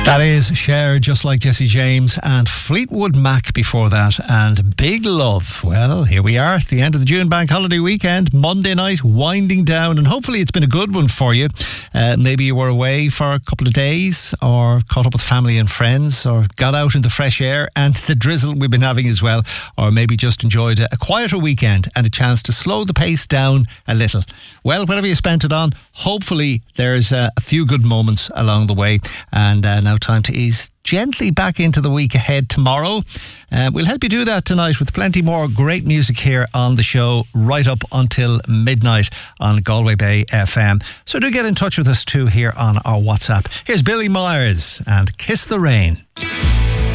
That is Cher, Just Like Jesse James, and Fleetwood Mac before that, and Big Love. Well, here we are at the end of the June bank holiday weekend, Monday night, winding down, and hopefully it's been a good one for you. Maybe you were away for a couple of days, or caught up with family and friends, or got out in the fresh air and the drizzle we've been having as well, or maybe just enjoyed a quieter weekend and a chance to slow the pace down a little. Well, whatever you spent it on, hopefully there's a few good moments along the way, and now time to ease gently back into the week ahead tomorrow. We'll help you do that tonight with plenty more great music here on the show right up until midnight on Galway Bay FM. So do get in touch with us too here on our WhatsApp. Here's Billy Myers and Kiss the Rain.